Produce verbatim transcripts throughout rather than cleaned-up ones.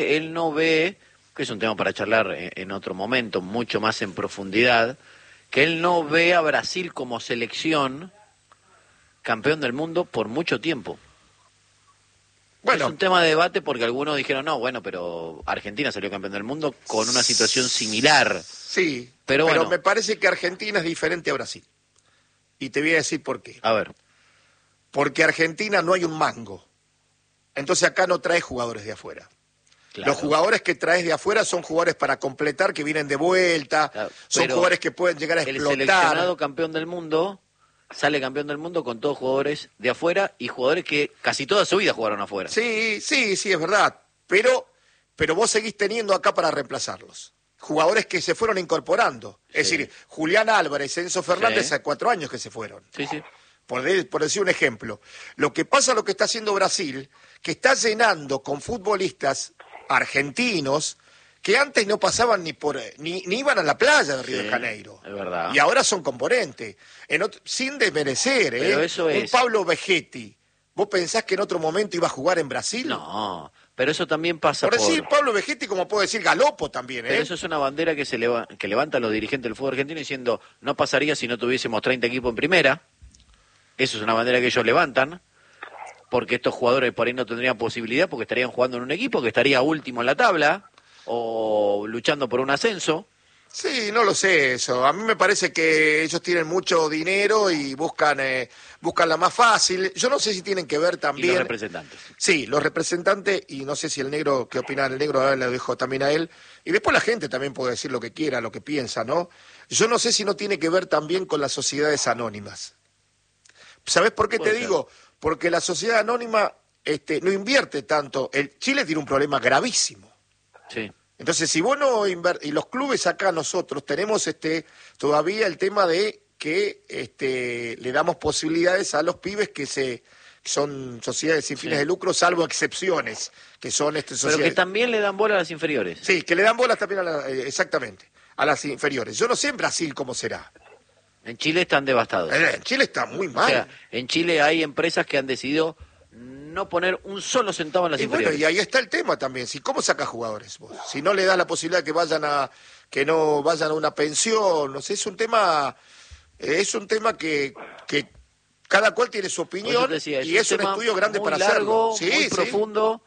Él no ve, que es un tema para charlar en otro momento, mucho más en profundidad, que él no ve a Brasil como selección campeón del mundo por mucho tiempo. Bueno, es un tema de debate porque algunos dijeron, no, bueno, pero Argentina salió campeón del mundo con una situación similar. Sí, pero, pero bueno, me parece que Argentina es diferente a Brasil. Y te voy a decir por qué. A ver. Porque Argentina no hay un mango. Entonces acá no traes jugadores de afuera. Claro. Los jugadores que traes de afuera son jugadores para completar, que vienen de vuelta, claro, son jugadores que pueden llegar a explotar. El seleccionado campeón del mundo sale campeón del mundo con todos jugadores de afuera y jugadores que casi toda su vida jugaron afuera. Sí, sí, sí, es verdad. Pero, pero vos seguís teniendo acá para reemplazarlos. Jugadores que se fueron incorporando. Sí. Es decir, Julián Álvarez, Enzo Fernández, sí. Hace cuatro años que se fueron. Sí, sí. Por, de, por decir un ejemplo. Lo que pasa, lo que está haciendo Brasil, que está llenando con futbolistas argentinos que antes no pasaban ni por ni, ni iban a la playa de Río sí, de Janeiro. Es verdad. Y ahora son componentes. En otro, sin desmerecer, ¿eh? Pero eso es... Un Pablo Vegetti. ¿Vos pensás que en otro momento iba a jugar en Brasil? No, pero eso también pasa por... por... decir Pablo Vegetti, como puedo decir Galopo también, ¿eh? Pero eso es una bandera que se leva... que levantan los dirigentes del fútbol argentino diciendo, no pasaría si no tuviésemos treinta equipos en primera. Eso es una bandera que ellos levantan, porque estos jugadores por ahí no tendrían posibilidad, porque estarían jugando en un equipo que estaría último en la tabla, o luchando por un ascenso. Sí, no lo sé eso. A mí me parece que ellos tienen mucho dinero y buscan eh, buscan la más fácil. Yo no sé si tienen que ver también... Y los representantes. Sí, los representantes, y no sé si el negro, qué opina el negro, ahora le dejo también a él. Y después la gente también puede decir lo que quiera, lo que piensa, ¿no? Yo no sé si no tiene que ver también con las sociedades anónimas. ¿Sabés por qué te digo? Porque la sociedad anónima este, no invierte tanto. El Chile tiene un problema gravísimo. Sí. Entonces, si vos no invertís, y los clubes acá nosotros tenemos este todavía el tema de que este, le damos posibilidades a los pibes que se son sociedades sin fines sí. de lucro, salvo excepciones, que son este, sociedades... Pero que también le dan bola a las inferiores. Sí, que le dan bolas también a la, eh, exactamente, a las inferiores. Yo no sé en Brasil cómo será. En Chile están devastados. En Chile está muy mal. O sea, en Chile hay empresas que han decidido no poner un solo centavo en las y inferiores. Bueno, y ahí está el tema también. Si ¿Cómo sacas jugadores vos? Si no le das la posibilidad que vayan a que no vayan a una pensión, no sé, es un tema es un tema que, que cada cual tiene su opinión decía, es y un es un estudio grande muy para largo, hacerlo. Sí, muy sí. profundo,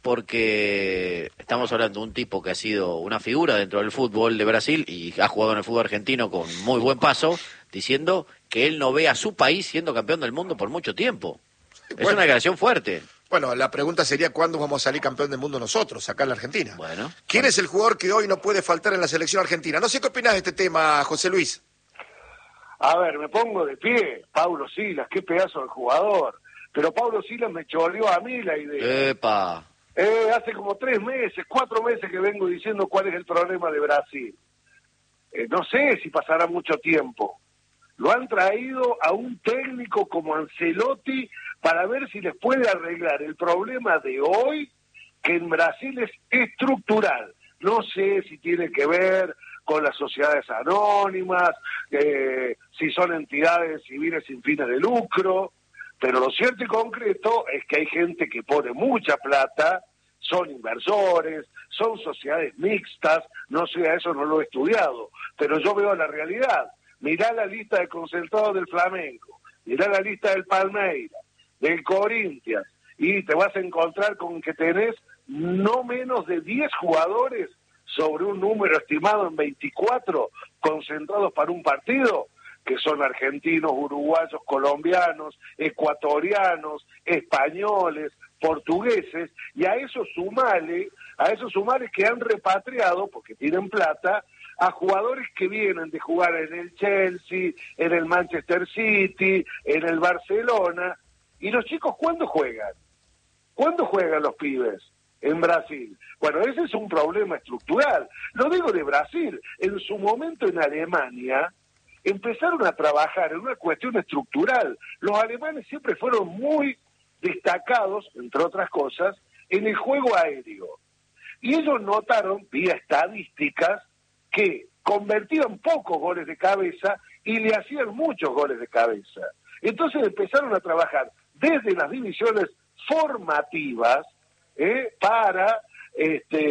porque estamos hablando de un tipo que ha sido una figura dentro del fútbol de Brasil y ha jugado en el fútbol argentino con muy buen paso, diciendo que él no ve a su país siendo campeón del mundo por mucho tiempo. Es bueno, una declaración fuerte. Bueno, la pregunta sería ¿cuándo vamos a salir campeón del mundo nosotros, acá en la Argentina? Bueno. ¿Quién bueno. es el jugador que hoy no puede faltar en la selección argentina? No sé qué opinás de este tema, José Luis. A ver, me pongo de pie. Paulo Silas, qué pedazo de jugador. Pero Paulo Silas me choreó a mí la idea. ¡Epa! Eh, hace como tres meses, cuatro meses que vengo diciendo cuál es el problema de Brasil. Eh, no sé si pasará mucho tiempo. Lo han traído a un técnico como Ancelotti para ver si les puede arreglar el problema de hoy, que en Brasil es estructural. No sé si tiene que ver con las sociedades anónimas, eh, si son entidades civiles sin fines de lucro, pero lo cierto y concreto es que hay gente que pone mucha plata, son inversores, son sociedades mixtas, no sé, a eso no lo he estudiado, pero yo veo la realidad. Mirá la lista de concentrados del Flamengo, mirá la lista del Palmeiras, del Corinthians, y te vas a encontrar con que tenés no menos de diez jugadores sobre un número estimado en veinticuatro concentrados para un partido, que son argentinos, uruguayos, colombianos, ecuatorianos, españoles, portugueses, y a eso sumale, a esos sumales que han repatriado, porque tienen plata, a jugadores que vienen de jugar en el Chelsea, en el Manchester City, en el Barcelona. ¿Y los chicos cuándo juegan? ¿Cuándo juegan los pibes en Brasil? Bueno, ese es un problema estructural. Lo digo de Brasil. En su momento en Alemania empezaron a trabajar en una cuestión estructural. Los alemanes siempre fueron muy destacados, entre otras cosas, en el juego aéreo. Y ellos notaron, vía estadísticas, que convertían pocos goles de cabeza y le hacían muchos goles de cabeza. Entonces empezaron a trabajar desde las divisiones formativas eh, para este